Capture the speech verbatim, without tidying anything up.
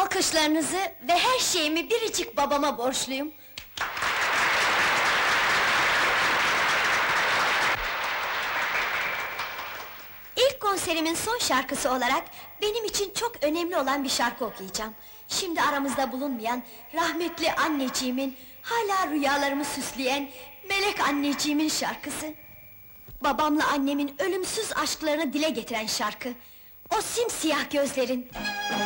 Alkışlarınızı ve her şeyimi biricik babama borçluyum. İlk konserimin son şarkısı olarak benim için çok önemli olan bir şarkı okuyacağım. Şimdi aramızda bulunmayan rahmetli anneciğimin, hala rüyalarımı süsleyen melek anneciğimin şarkısı. Babamla annemin ölümsüz aşklarını dile getiren şarkı. O simsiyah gözlerin,